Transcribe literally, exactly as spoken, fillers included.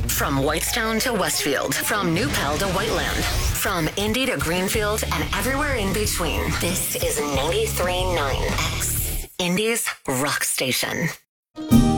From Whitestown to Westfield, from New Pal to Whiteland, from Indy to Greenfield and everywhere in between. This is ninety-three point nine X, Indy's rock station.